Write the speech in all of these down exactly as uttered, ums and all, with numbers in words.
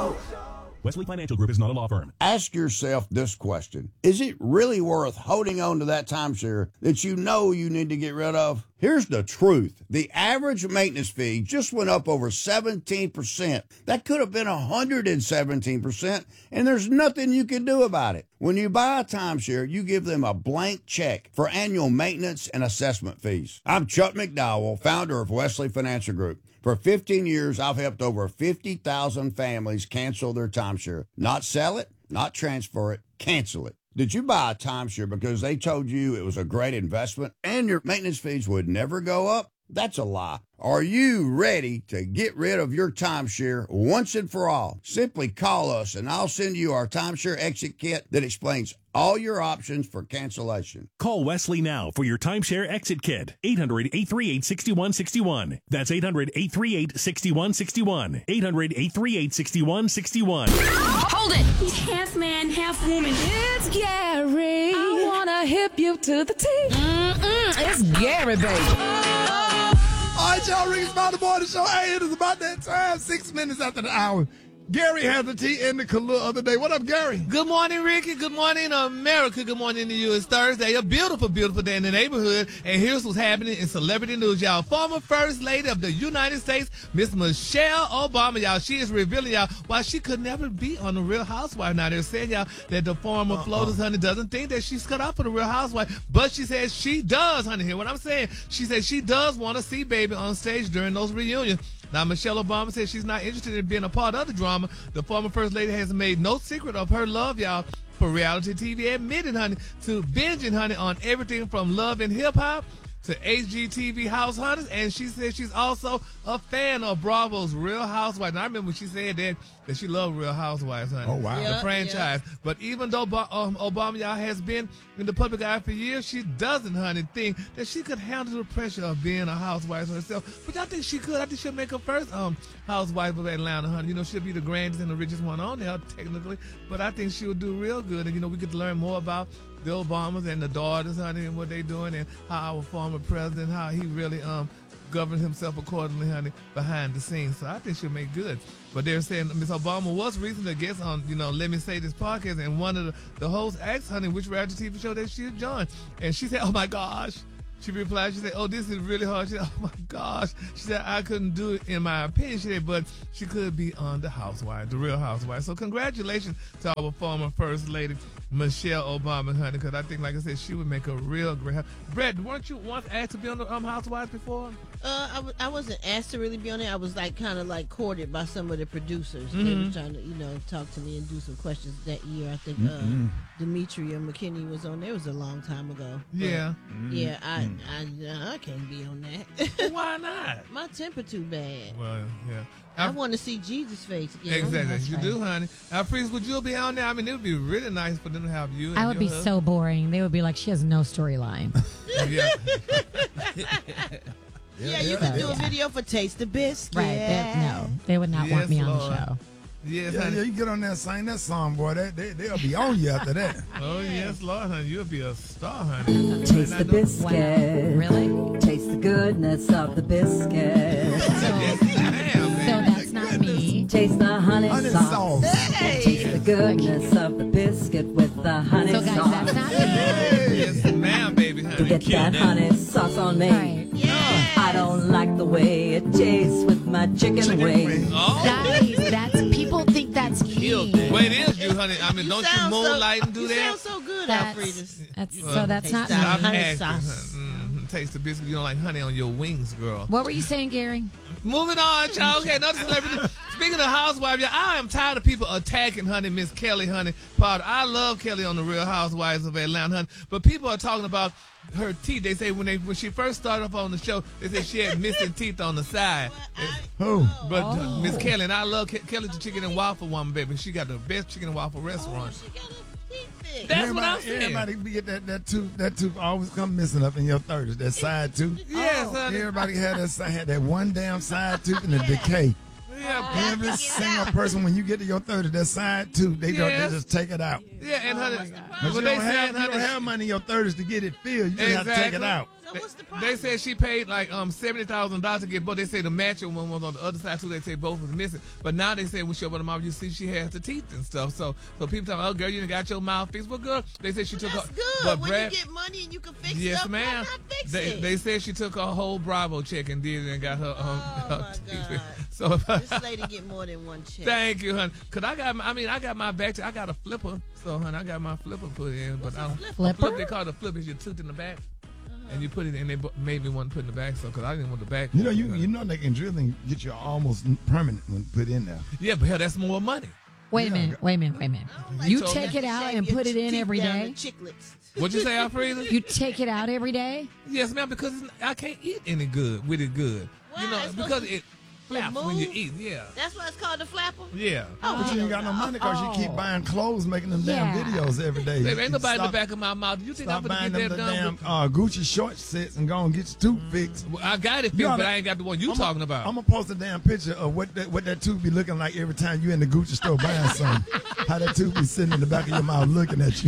Wesley Financial Group is not a law firm. Ask yourself this question. Is it really worth holding on to that timeshare that you know you need to get rid of? Here's the truth. The average maintenance fee just went up over seventeen percent. That could have been one hundred seventeen percent, and there's nothing you can do about it. When you buy a timeshare, you give them a blank check for annual maintenance and assessment fees. I'm Chuck McDowell, founder of Wesley Financial Group. For fifteen years, I've helped over fifty thousand families cancel their timeshare. Not sell it, not transfer it, cancel it. Did you buy a timeshare because they told you it was a great investment and your maintenance fees would never go up? That's a lie. Are you ready to get rid of your timeshare once and for all? Simply call us and I'll send you our timeshare exit kit that explains all your options for cancellation. Call Wesley now for your timeshare exit kit. eight hundred, eight three eight, six one six one. That's eight hundred, eight three eight, six one six one. eight hundred, eight three eight, six one six one. Hold it! He's half man, half woman. It's Gary. I wanna hip you to the T. Mm-mm, it's Gary, baby. All right, y'all, Ricky Smiley, the morning show. Hey, it is about that time, six minutes after the hour. Gary has the tea in the Kahlua of the day. What up, Gary? Good morning, Ricky. Good morning, America. Good morning to you. It's Thursday, a beautiful, beautiful day in the neighborhood. And here's what's happening in celebrity news, y'all. Former First Lady of the United States, Miss Michelle Obama, y'all. She is revealing, y'all, why she could never be on The Real Housewife. Now, they're saying, y'all, that the former uh-uh. FLOTUS, honey, doesn't think that she's cut off for The Real Housewife. But she says she does, honey. Hear what I'm saying? She says she does want to see baby on stage during those reunions. Now, Michelle Obama says she's not interested in being a part of the drama. The former First Lady has made no secret of her love, y'all, for reality T V, admitting, honey, to binging, honey, on everything from Love and Hip Hop to H G T V House Hunters, and she says she's also a fan of Bravo's Real Housewives. And I remember when she said that, that she loved Real Housewives, honey. Oh, wow. The Yeah, franchise. Yeah. But even though um, Obama, y'all, has been in the public eye for years, she doesn't, honey, think that she could handle the pressure of being a housewife herself. But I think she could. I think she'll make her first um housewife of Atlanta, honey. You know, she'll be the grandest and the richest one on there, technically. But I think she'll do real good. And, you know, we get to learn more about the Obamas and the daughters, honey, and what they doing, and how our former president, how he really um governs himself accordingly, honey, behind the scenes. So I think she'll make good. But they're saying Miss Obama was recently a guest on, you know, Let Me Say This podcast, and one of the, the hosts asked, honey, which reality T V show that she had joined. And she said, oh, my gosh. She replied, she said, oh, this is really hard. She said, oh, my gosh. She said, I couldn't do it in my opinion. She said, but she could be on The Housewife, The Real Housewife. So congratulations to our former First Lady, Michelle Obama, honey, because I think, like I said, she would make a real great. Brett, weren't you once asked to be on the um, Housewives before? Uh, I, w- I wasn't asked to really be on it. I was like kind of like courted by some of the producers. Mm-hmm. They were trying to, you know, talk to me and do some questions that year. I think mm-hmm. uh, Demetria McKinney was on there. It was a long time ago. Yeah. Mm-hmm. Yeah, I, I, I, I can't be on that. Why not? My temper too bad. Well, yeah. I, I want to see Jesus' face again. Exactly. You do, honey. Our priest, would you be on there? I mean, it would be really nice for them to have you. And I would be husband. so boring. They would be like, she has no storyline. yeah. Yeah, you could do a video for Taste the Biscuit. Right. They, no, they would not Yes, want me on Lord. the show. Yes, yeah, honey. yeah, you get on there and sing that song, boy. They, they, they'll be on you after that. Oh, yes, Lord, honey. You'll be a star, honey. Taste the biscuit. Wow. Really? Taste the goodness of the biscuit. Yes, ma'am, So that's not me. Taste the honey, Honey sauce. sauce. Hey. Taste the goodness of the biscuit with the honey So guys, sauce. that's not me. Yes, ma'am, baby, honey. Get that honey sauce on me. Right. I don't like the way it tastes with my chicken, Chicken wings. wings. Oh. Guys, that's people think that's me. Well, it is you, honey. I mean, You don't you sound moonlight so, and do you that? sound so good, That's, Alfredus. that's Well, so that's not taste that me. honey acting, sauce. honey. Mm, taste the biscuit. You don't like honey on your wings, girl. What were you saying, Gary? Moving on, y'all. Okay, another celebrity. Speaking of housewives, y'all, I am tired of people attacking, honey, Miss Kelly, honey, Potter. I love Kelly on The Real Housewives of Atlanta, honey. But people are talking about her teeth. They say when they when she first started off on the show, they said she had missing teeth on the side. Who? But uh, Miss Kelly, and I love Ke- Kelly the Chicken and Waffle Woman, baby. She got the best chicken and waffle restaurant. She got a teeth fixed. That's what I'm Everybody, saying. everybody be get that, that tooth. That tooth always come missing up in your thirties. That side tooth. Yes, honey. Everybody had that side, had that one damn side tooth and a decay. Yeah, Every single person, when you get to your thirties, that side tooth, they don't Yes. they just take it out. yeah, and honey, But you when they don't, said, have, you honey, don't have money in your thirties to get it filled. You just have to take it Exactly. out. So They, what's the problem? they said she paid like um seventy thousand dollars to get both. They say the matching one was on the other side too. They say both was missing. But now they say when she opened her mouth, you see she has the teeth and stuff. So so people talking, oh girl, you done got your mouth fixed. Well, girl, they said she took That's her. good. But When Brad, you get money and you can fix yes, stuff, why ma'am. not fix They it? they said she took a whole Bravo check and did it and got her um. Oh, her my teeth God. fixed. So This lady get more than one check. thank you, hon. Cause I got, I mean, I got my back. I got a flipper. So, hon, I got my flipper put in, but I don't. Flipper? Flip, they call it a flip. Is your tooth in the back, and you put it in. They bu- made me want to put in the back, so because I didn't want the back. You know, you you know they can drill and get you almost permanent when put in there. Yeah, but hell, that's more money. Wait a minute, wait a minute, wait a minute. Like You told take me it to out shave and your put it in teeth every down day? to chiclets. What'd you say, Alfreda? You take it out every day? Yes, ma'am, because it's, I can't eat any good with it good. Why? You know, It's because supposed to- it flaps when you eat. Yeah, That's why it's called the flapper. yeah. Oh, But you ain't got no money because you keep buying clothes, making them damn Yeah. videos every day. There ain't nobody in the Stop- back of my mouth. You think I'm Stop gonna buying get them that the done? damn with- uh, Gucci short sets and go and get your tooth fixed. Well, I got it fixed, You oughta- but I ain't got the one you I'm talking a, about. I'm gonna post a damn picture of what that what that tooth be looking like every time you in the Gucci store buying something. How that tooth be sitting in the back of your mouth looking at you.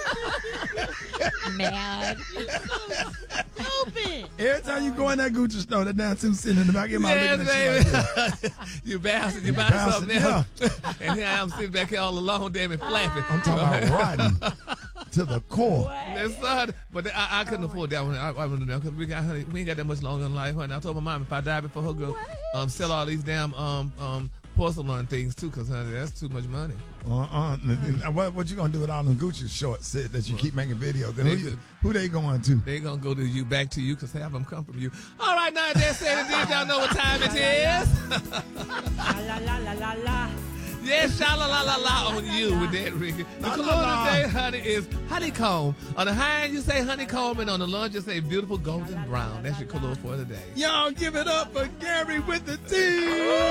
Mad. Stupid. Every time you go in that Gucci store, that damn tooth sitting in the back of your mouth Yeah, looking at you. Like baby. this. You bastard. You You buying bastard, something else. And here I am sitting back here all alone, damn it, flapping. I'm talking about rotten to the core. That's hard. But I, I couldn't afford that one. I, I wouldn't know because we got honey, we ain't got that much longer in life, honey. I told my mom if I die before her go, um, sell all these damn um um porcelain things too, cause honey, that's too much money. Uh-uh. What, what you gonna do with all them Gucci short set that you keep making videos? Then who, They you, could- who they going to? They gonna go to you back to you, cause half of them come from you. All right, now that said and did, y'all know what time it is. La la la la la. Yes, sha la la la la on you with that, Ricky. The La, color la, la. today, honey, is honeycomb. On the high end, you say honeycomb, and on the lunch, you say beautiful golden brown. That's your color for today. Y'all give it up for Gary with the T.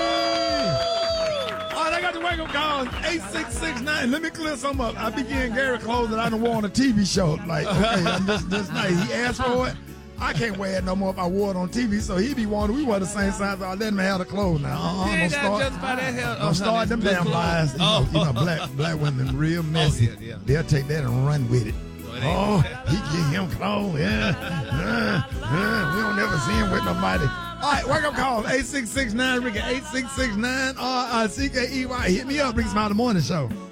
All right, I got the wake up call. eight six six nine. Let me clear some up. I began Gary clothes that I don't want on a T V show. Like, okay, I'm just, this night he asked for it. I can't wear it no more if I wore it on T V, so he be wanting, we wear the same size, so I let him have the clothes now. Uh-uh, You don't ain't got start, just by that hair. don't start them damn lies. You know, Oh. you know, black, black women real messy. yeah, yeah. They'll take that and run with it. Well, they- Oh, he get him clothes, yeah. Uh, uh, we don't never see him with nobody. All right, wake up call, eight six six nine, Ricky, eight six six nine, R I C K E Y. Hit me up, Ricky Smiley Morning Show.